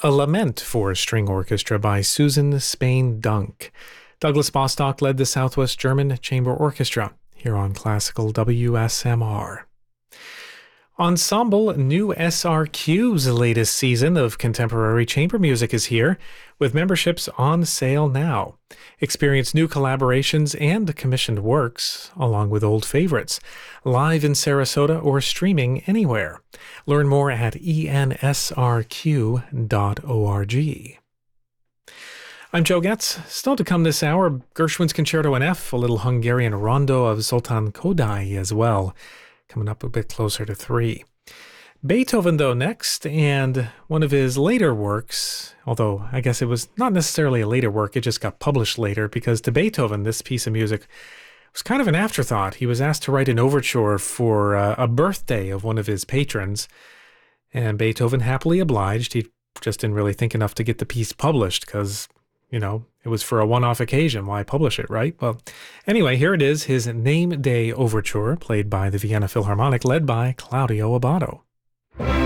A Lament for String Orchestra by Susan Spain Dunk. Douglas Bostock led the Southwest German Chamber Orchestra here on Classical WSMR. Ensemble New SRQ's latest season of contemporary chamber music is here, with memberships on sale now. Experience new collaborations and commissioned works, along with old favorites, live in Sarasota or streaming anywhere. Learn more at ensrq.org. I'm Joe Getz. Still to come this hour, Gershwin's Concerto in F, a little Hungarian rondo of Zoltán Kodály as well, coming up a bit closer to 3. Beethoven, though, next, and one of his later works, although I guess it was not necessarily a later work, it just got published later, because to Beethoven, this piece of music was kind of an afterthought. He was asked to write an overture for a birthday of one of his patrons, and Beethoven happily obliged. He just didn't really think enough to get the piece published, because, you know, it was for a one-off occasion. Why publish it, right? Well, anyway, here it is, his Name Day Overture, played by the Vienna Philharmonic, led by Claudio Abbado.